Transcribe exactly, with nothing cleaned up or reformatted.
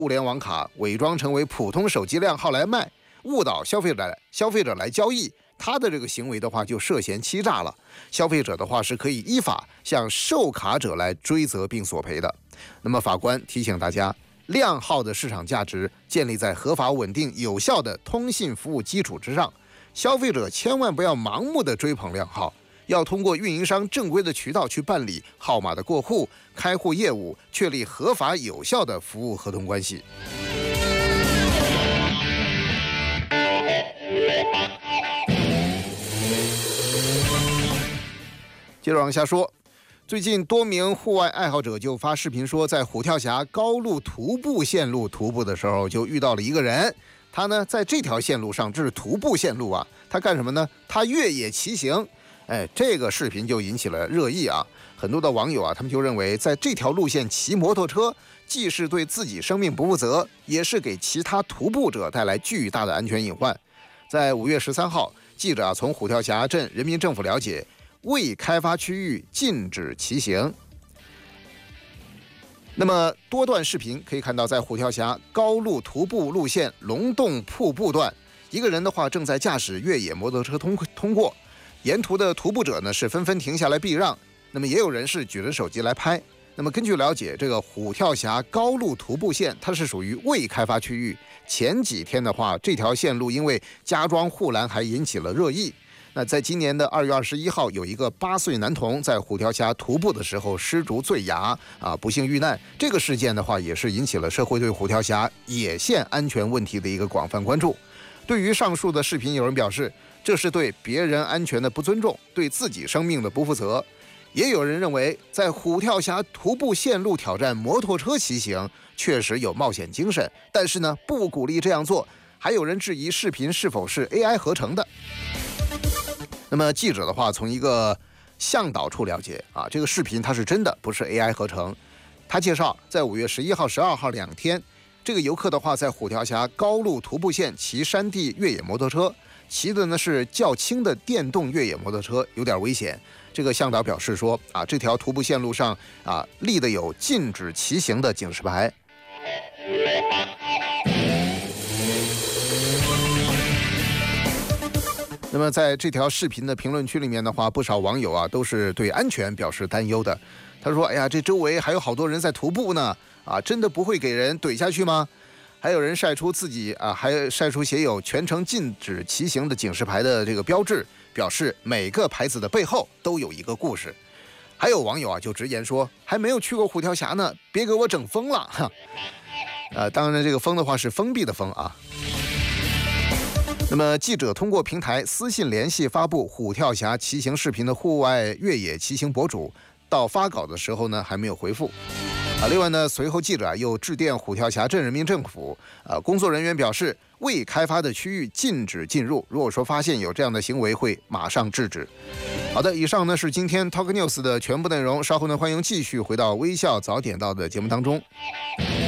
物联网卡伪装成为普通手机靓号来卖，误导消费者消费者来交易，他的这个行为的话就涉嫌欺诈了。消费者的话是可以依法向售卡者来追责并索赔的。那么法官提醒大家，靓号的市场价值建立在合法、稳定、有效的通信服务基础之上，消费者千万不要盲目的追捧靓号，要通过运营商正规的渠道去办理号码的过户、开户业务，确立合法有效的服务合同关系。接着往下说，最近多名户外爱好者就发视频说，在虎跳峡高路徒步线路徒步的时候，就遇到了一个人。他呢，在这条线路上，这是徒步线路啊，他干什么呢？他越野骑行。哎，这个视频就引起了热议啊！很多的网友啊，他们就认为，在这条路线骑摩托车，既是对自己生命不负责，也是给其他徒步者带来巨大的安全隐患。在五月十三号，记者啊从虎跳峡镇人民政府了解，未开发区域禁止骑行。那么多段视频可以看到，在虎跳峡高路徒步路线龙洞瀑布段，一个人的话正在驾驶越野摩托车通通过。沿途的徒步者呢是纷纷停下来避让，那么也有人是举着手机来拍。那么根据了解，这个虎跳峡高路徒步线它是属于未开发区域。前几天的话，这条线路因为加装护栏还引起了热议。那在今年的二月二十一号，有一个八岁男童在虎跳峡徒步的时候失足坠崖啊，不幸遇难。这个事件的话，也是引起了社会对虎跳峡野线安全问题的一个广泛关注。对于上述的视频，有人表示，这是对别人安全的不尊重，对自己生命的不负责。也有人认为，在虎跳峡徒步线路挑战摩托车骑行确实有冒险精神，但是呢，不鼓励这样做。还有人质疑视频是否是 A I 合成的。那么记者的话，从一个向导处了解啊，这个视频它是真的，不是 A I 合成。他介绍，在五月十一号、十二号两天，这个游客的话在虎跳峡高路徒步线骑山地越野摩托车。骑的呢是较轻的电动越野摩托车，有点危险。这个向导表示说啊，这条徒步线路上啊立的有禁止骑行的警示牌。那么在这条视频的评论区里面的话，不少网友啊都是对安全表示担忧的。他说：“哎呀，这周围还有好多人在徒步呢，啊，真的不会给人怼下去吗？”还有人晒出自己啊，还晒出写有全程禁止骑行的警示牌的这个标志，表示每个牌子的背后都有一个故事。还有网友啊就直言说，还没有去过虎跳峡呢，别给我整疯了哈。呃，当然这个封的话是封闭的封啊。那么记者通过平台私信联系发布虎跳峡骑行视频的户外越野骑行博主，到发稿的时候呢还没有回复。啊，另外呢，随后记者啊又致电虎跳峡镇人民政府，啊，工作人员表示，未开发的区域禁止进入，如果说发现有这样的行为，会马上制止。好的，以上呢是今天 Talk News 的全部内容，稍后呢欢迎继续回到微笑早点到的节目当中。